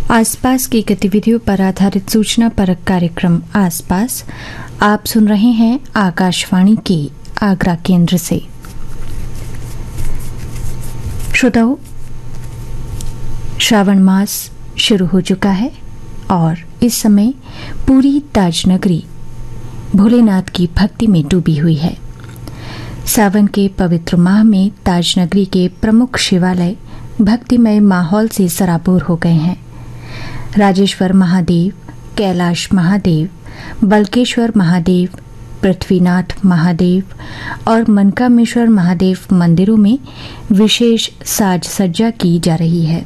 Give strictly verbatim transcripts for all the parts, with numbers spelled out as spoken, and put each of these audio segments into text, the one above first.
आसपास की गतिविधियों पर आधारित सूचना परक कार्यक्रम आसपास आप सुन रहे हैं आकाशवाणी के आगरा केंद्र से। श्रोताओं, श्रावण मास शुरू हो चुका है और इस समय पूरी ताजनगरी भोलेनाथ की भक्ति में डूबी हुई है। सावन के पवित्र माह में ताजनगरी के प्रमुख शिवालय भक्तिमय माहौल से सराबोर हो गए हैं। राजेश्वर महादेव, कैलाश महादेव, बल्केश्वर महादेव, पृथ्वीनाथ महादेव और मनकामेश्वर महादेव मंदिरों में विशेष साज सज्जा की जा रही है।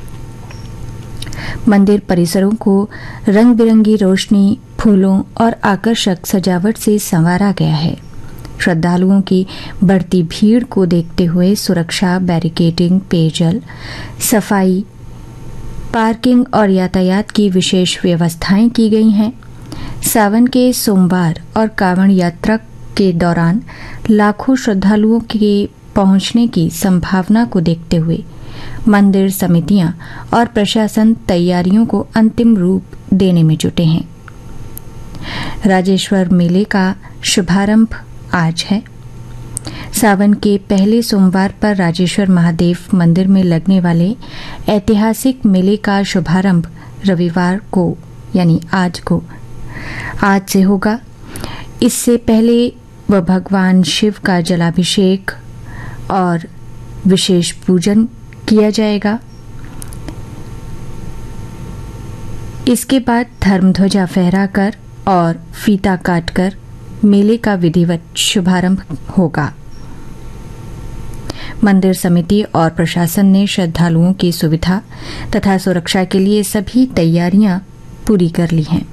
मंदिर परिसरों को रंग बिरंगी रोशनी, फूलों और आकर्षक सजावट से संवारा गया है। श्रद्धालुओं की बढ़ती भीड़ को देखते हुए सुरक्षा, बैरिकेडिंग, पेयजल, सफाई, पार्किंग और यातायात की विशेष व्यवस्थाएं की गई हैं। सावन के सोमवार और कांवड़ यात्रा के दौरान लाखों श्रद्धालुओं के पहुंचने की संभावना को देखते हुए मंदिर समितियां और प्रशासन तैयारियों को अंतिम रूप देने में जुटे हैं। राजेश्वर मेले का शुभारंभ आज है। सावन के पहले सोमवार पर राजेश्वर महादेव मंदिर में लगने वाले ऐतिहासिक मेले का शुभारंभ रविवार को यानी आज को आज से होगा। इससे पहले वह भगवान शिव का जलाभिषेक और विशेष पूजन किया जाएगा। इसके बाद धर्मध्वजा फहराकर और फीता काटकर मेले का विधिवत शुभारंभ होगा। मंदिर समिति और प्रशासन ने श्रद्धालुओं की सुविधा तथा सुरक्षा के लिए सभी तैयारियां पूरी कर ली हैं।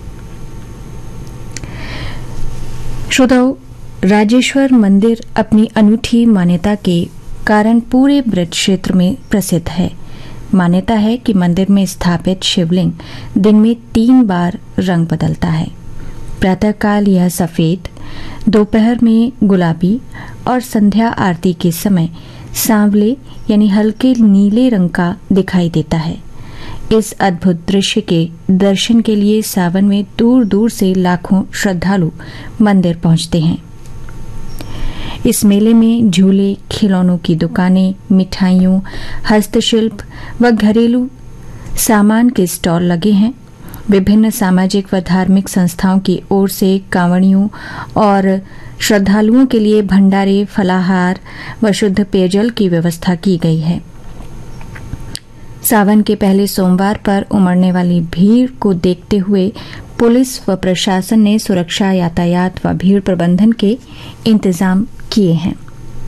श्रोताओं, राजेश्वर मंदिर अपनी अनूठी मान्यता के कारण पूरे ब्रज क्षेत्र में प्रसिद्ध है। मान्यता है कि मंदिर में स्थापित शिवलिंग दिन में तीन बार रंग बदलता है। प्रातःकाल यह सफेद, दोपहर में गुलाबी और संध्या आरती के समय सांवले यानी हल्के नीले रंग का दिखाई देता है। इस अद्भुत दृश्य के दर्शन के लिए सावन में दूर दूर से लाखों श्रद्धालु मंदिर पहुंचते हैं। इस मेले में झूले, खिलौनों की दुकानें, मिठाइयों, हस्तशिल्प व घरेलू सामान के स्टॉल लगे हैं। विभिन्न सामाजिक व धार्मिक संस्थाओं की ओर से कांवड़ियों और श्रद्धालुओं के लिए भंडारे, फलाहार व शुद्ध पेयजल की व्यवस्था की गई है। सावन के पहले सोमवार पर उमड़ने वाली भीड़ को देखते हुए पुलिस व प्रशासन ने सुरक्षा, यातायात व भीड़ प्रबंधन के इंतजाम किए हैं।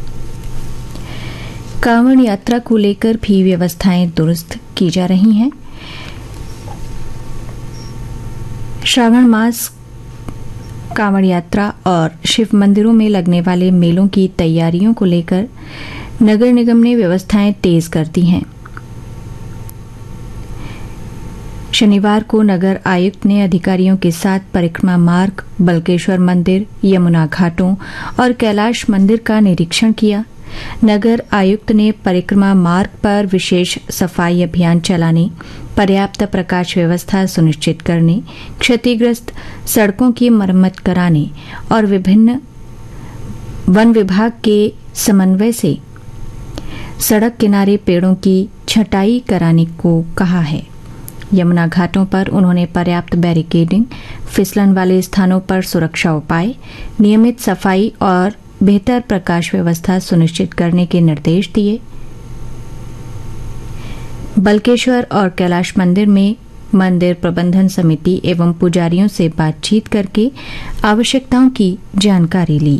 कांवड़ यात्रा को लेकर भी व्यवस्थाएं दुरुस्त की जा रही हैं। श्रावण मास, कांवड़ यात्रा और शिव मंदिरों में लगने वाले मेलों की तैयारियों को लेकर नगर निगम ने व्यवस्थाएं तेज कर दी हैं। शनिवार को नगर आयुक्त ने अधिकारियों के साथ परिक्रमा मार्ग, बल्केश्वर मंदिर, यमुना घाटों और कैलाश मंदिर का निरीक्षण किया। नगर आयुक्त ने परिक्रमा मार्ग पर विशेष सफाई अभियान चलाने, पर्याप्त प्रकाश व्यवस्था सुनिश्चित करने, क्षतिग्रस्त सड़कों की मरम्मत कराने और विभिन्न वन विभाग के समन्वय से सड़क किनारे पेड़ों की छंटाई कराने को कहा है। यमुना घाटों पर उन्होंने पर्याप्त बैरिकेडिंग, फिसलन वाले स्थानों पर सुरक्षा उपाय, नियमित सफाई और बेहतर प्रकाश व्यवस्था सुनिश्चित करने के निर्देश दिए। बल्केश्वर और कैलाश मंदिर में मंदिर प्रबंधन समिति एवं पुजारियों से बातचीत करके आवश्यकताओं की जानकारी ली।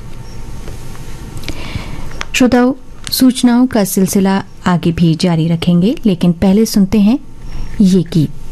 श्रोताओं, सूचनाओं का सिलसिला आगे भी जारी रखेंगे, लेकिन पहले सुनते हैं ये गीत।